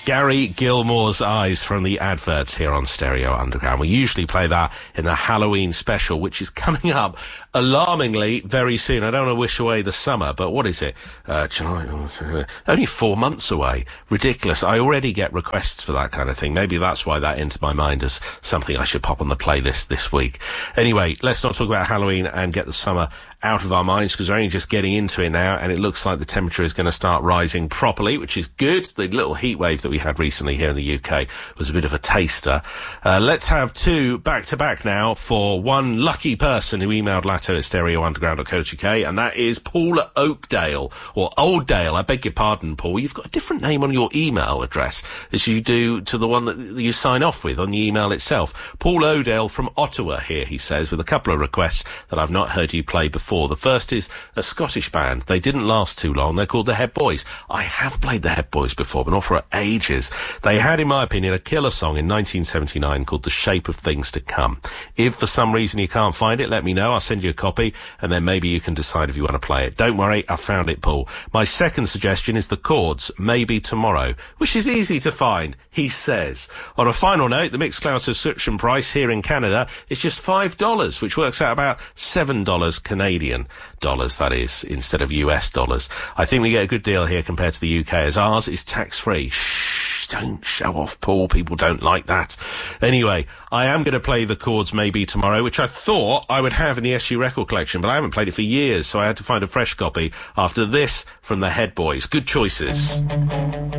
Gary Gilmore's Eyes from the adverts here on Stereo Underground. We usually play that in the Halloween special, which is coming up alarmingly very soon. I don't want to wish away the summer, but what is it? July, only 4 months away. Ridiculous. I already get requests for that kind of thing. Maybe that's why that entered my mind as something I should pop on the playlist this week. Anyway, let's not talk about Halloween and get the summer out of our minds, because we're only just getting into it now, and it looks like the temperature is going to start rising properly, which is good. The little heat wave that we had recently here in the UK was a bit of a taster. Let's have two back-to-back now for one lucky person who emailed Latto at stereounderground.co.uk, and that is Paul Oakdale, or Oldale. I beg your pardon, Paul. You've got a different name on your email address as you do to the one that you sign off with on the email itself. Paul Oakdale from Ottawa here, he says, with a couple of requests that I've not heard you play before. The first is a Scottish band. They didn't last too long. They're called the Head Boys. I have played the Head Boys before, but not for ages. They had, in my opinion, a killer song in 1979 called The Shape of Things to Come. If for some reason you can't find it, let me know. I'll send you a copy, and then maybe you can decide if you want to play it. Don't worry, I found it, Paul. My second suggestion is The Chords, Maybe Tomorrow, which is easy to find, he says. On a final note, the Mixcloud subscription price here in Canada is just $5, which works out about $7 Canadian dollars, that is, instead of US dollars. I think we get a good deal here compared to the UK, as ours is tax-free. Shh, don't show off, Paul. People don't like that. Anyway, I am going to play The Chords Maybe Tomorrow, which I thought I would have in the SU record collection, but I haven't played it for years, so I had to find a fresh copy after this from the Head Boys. Good choices.